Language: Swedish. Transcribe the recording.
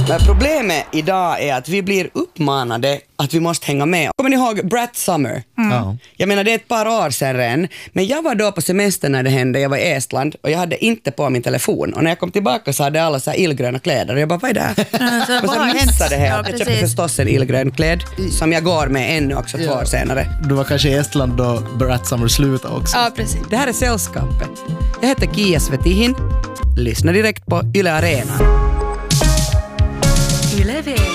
Men problemet idag är att vi blir uppmanade att vi måste hänga med. Kommer ni ihåg Brat Summer? Ja. Jag menar, det är ett par år sedan redan, men jag var då på semester när det hände. Jag var i Estland och jag hade inte på min telefon. Och när jag kom tillbaka så hade alla så här illgröna kläder. Och jag bara, vad är det här? Och så missade det här. Jag köpte förstås en illgrön kläd som jag går med ännu också 2 år senare. Du var kanske i Estland då Brat Summer slutade också. Ja, precis. Det här är Sällskapet. Jag heter Kia Svetihin. Lyssna direkt på Yle Arena. Yle